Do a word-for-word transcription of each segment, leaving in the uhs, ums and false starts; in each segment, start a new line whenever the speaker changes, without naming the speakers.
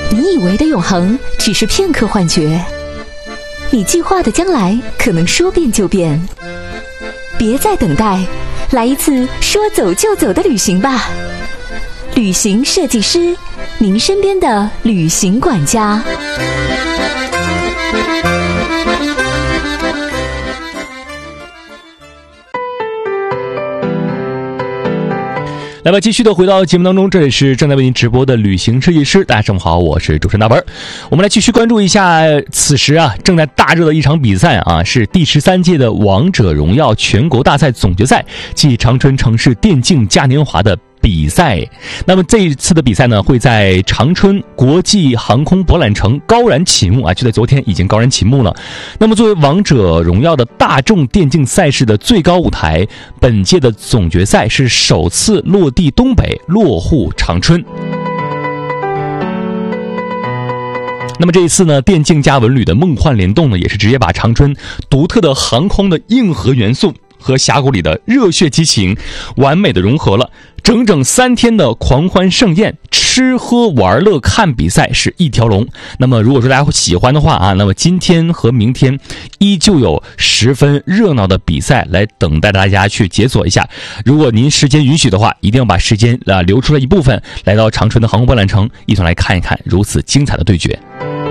你以为的永恒只是片刻幻觉，你计划的将来可能说变就变。别再等待，来一次说走就走的旅行吧。旅行设计师，您身边的旅行管家。
来吧，继续的回到节目当中，这里是正在为您直播的旅行设计师。大家上午好，我是主持人大本。我们来继续关注一下此时啊正在大热的一场比赛啊，是第十三届的王者荣耀全国大赛总决赛暨长春城市电竞嘉年华的比赛。那么这一次的比赛呢，会在长春国际航空博览城高燃启幕啊，就在昨天已经高燃启幕了。那么作为王者荣耀的大众电竞赛事的最高舞台，本届的总决赛是首次落地东北，落户长春。那么这一次呢，电竞加文旅的梦幻联动呢，也是直接把长春独特的航空的硬核元素和峡谷里的热血激情完美的融合了。整整三天的狂欢盛宴，吃喝玩乐看比赛是一条龙。那么如果说大家喜欢的话啊，那么今天和明天依旧有十分热闹的比赛来等待大家去解锁一下。如果您时间允许的话，一定要把时间啊留出了一部分，来到长春的航空博览城，一同来看一看如此精彩的对决。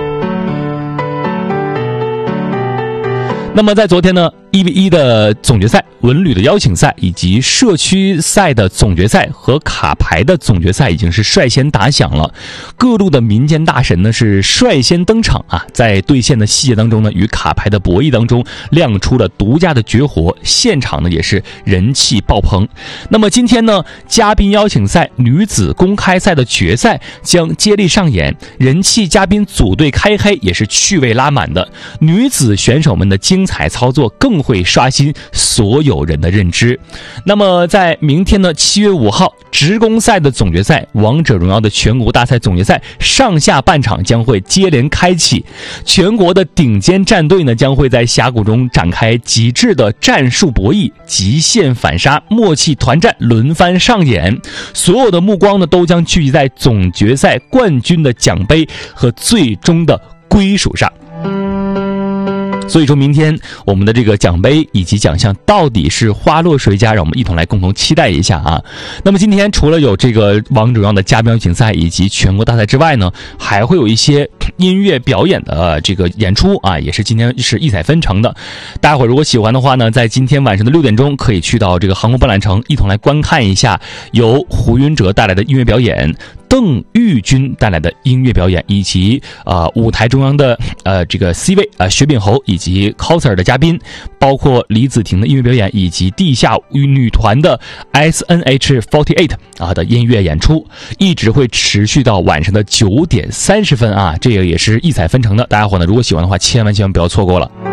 那么在昨天呢，一 v 一的总决赛、文旅的邀请赛以及社区赛的总决赛和卡牌的总决赛已经是率先打响了。各路的民间大神呢是率先登场啊，在兑现的细节当中呢，与卡牌的博弈当中亮出了独家的绝活，现场呢也是人气爆棚。那么今天呢，嘉宾邀请赛女子公开赛的决赛将接力上演，人气嘉宾组队开黑也是趣味拉满的，女子选手们的精彩操作更会刷新所有人的认知。那么在明天呢，七月五号职工赛的总决赛，王者荣耀的全国大赛总决赛上下半场将会接连开启，全国的顶尖战队呢将会在峡谷中展开极致的战术博弈，极限反杀，默契团战轮番上演。所有的目光呢都将聚集在总决赛冠军的奖杯和最终的归属上。所以说明天我们的这个奖杯以及奖项到底是花落谁家，让我们一同来共同期待一下啊。那么今天除了有这个王者荣耀的嘉宾邀请赛以及全国大赛之外呢，还会有一些音乐表演的这个演出啊，也是今天是异彩纷呈的。大家伙如果喜欢的话呢，在今天晚上的六点钟可以去到这个航空博览城，一同来观看一下由胡云哲带来的音乐表演，邓玉军带来的音乐表演，以及啊、呃、舞台中央的呃这个 C 位啊、呃、薛炳侯以及 coser 的嘉宾，包括李子婷的音乐表演，以及地下女团的 S N H 四十八 啊的音乐演出，一直会持续到晚上的九点三十分啊，这个也是异彩纷呈的。大家伙呢如果喜欢的话，千万千万不要错过了。